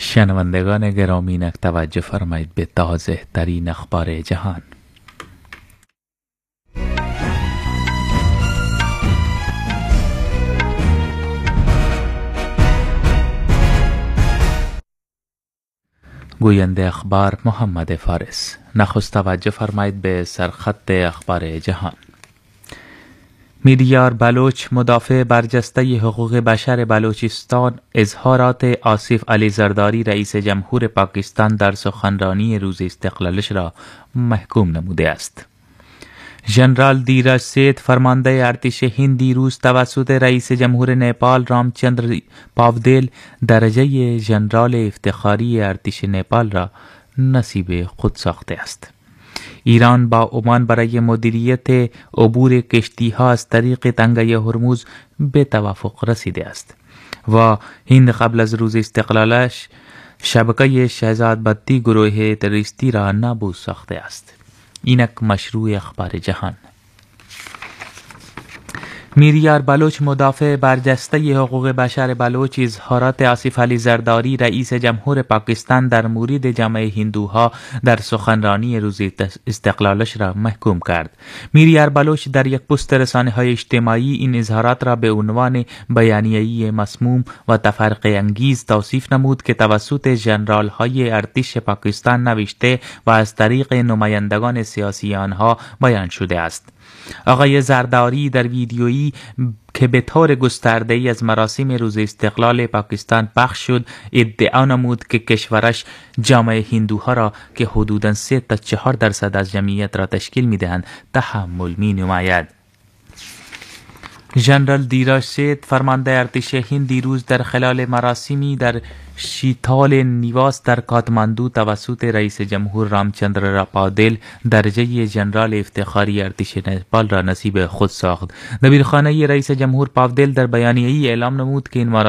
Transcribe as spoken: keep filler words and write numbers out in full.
شنوندگان گرامی، نک توجه فرمایید به تازه ترین اخبار جهان. گوینده اخبار محمد فارس. نخست توجه فرمایید به سرخط اخبار جهان. میریار بلوچ، مدافع برجسته حقوق بشر بلوچستان، اظهارات آصف علی زرداری رئیس جمهور پاکستان در سخنرانی روز استقلالش را محکوم نموده است. ژنرال دیراج سیت، فرمانده ارتش هند، دیروز توسط رئیس جمهور نپال رامچندر پاودیل درجه ژنرال افتخاری ارتش نپال را نصیب خود ساخته است. ایران با عمان برای مدیریت عبور کشتی‌ها از طریق تنگه هرمز به توافق رسیده است و هند قبل از روز استقلالش شبکه شهزاد بتی گروه تروریستی را نابود ساخته است. اینک مشروع اخبار جهان. میریار بلوچ، مدافع برجسته حقوق بشر بلوچ، اظهارات آصف علی زرداری رئیس جمهور پاکستان در مورد جمع هندوها در سخنرانی روز استقلالش را محکوم کرد. میریار بلوچ در یک پست رسانه‌های اجتماعی این اظهارات را به عنوان بیانیه‌ای مسموم و تفرقه انگیز توصیف نمود که توسط ژنرال‌های ارتش پاکستان نوشته و از طریق نمایندگان سیاسی آنها بیان شده است. آقای زرداری در ویدیویی که به طور گسترده‌ای از مراسم روز استقلال پاکستان پخش شد ادعا نمود که کشورش جامعه هندوها را که حدوداً سه تا چهار درصد از جمعیت را تشکیل می‌دهند تحمل می‌نماید. ژنرال دیراج سیت، فرمانده ارتش هند، دیروز در خلال مراسمی در شیتال نیواس در کاتماندو توسط رئیس جمهور رامچندر پاودیل درجه ژنرال افتخاری ارتش نپال را نصیب خود ساخت. دبیرخانه رئیس جمهور پاودیل در بیانیه‌ای اعلام نمود که این